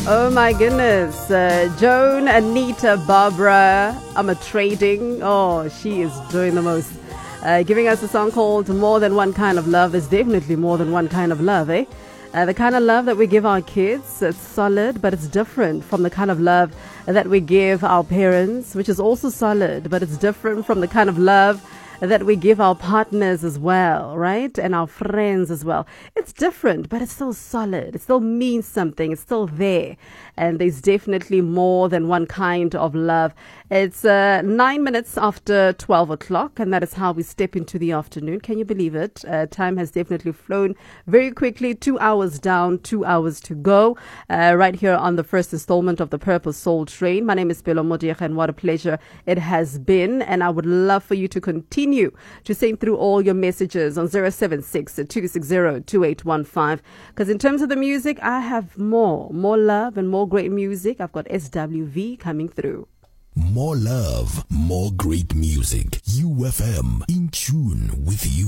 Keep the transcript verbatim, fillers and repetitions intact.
Oh my goodness. Uh, Joan, Anita, Barbara, I'm trading. Oh, she is doing the most. Uh, giving us a song called More Than One Kind of Love. Is definitely more than one kind of love, eh? Uh, the kind of love that we give our kids, it's solid, but it's different from the kind of love that we give our parents, which is also solid, but it's different from the kind of love that we give our partners as well, right? And our friends as well. It's different, but it's still solid. It still means something. It's still there. And there's definitely more than one kind of love. It's uh, nine minutes after twelve o'clock, and that is how we step into the afternoon. Can you believe it? Uh, time has definitely flown very quickly. Two hours down, two hours to go. Uh, right here on the first installment of the Purple Soul Train. My name is Pelo Modiek, and what a pleasure it has been. And I would love for you to continue to send through all your messages on zero seven six, two six zero, two eight one five. Because in terms of the music, I have more, more love and more great music. I've got S W V coming through. More love, more great music. U F M, in tune with you.